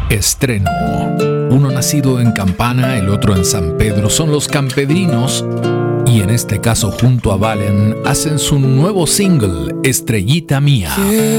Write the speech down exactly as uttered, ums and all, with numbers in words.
Estreno. Uno nacido en Campana, el otro en San Pedro, son los Campedrinos y en este caso junto a Valen hacen su nuevo single, Estrellita Mía.